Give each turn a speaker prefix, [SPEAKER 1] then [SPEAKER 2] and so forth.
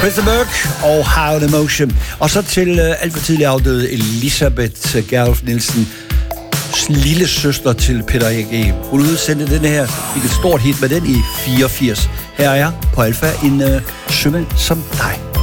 [SPEAKER 1] Chris Burke og How the Motion. Og så til alt for tidligt afdøde Elisabeth Gjerulf Nielsen, lille søster til Peter A.G. Hun udsendte den her, fik et stort hit med den i 84. Her er jeg på Alfa, en sømand som dig.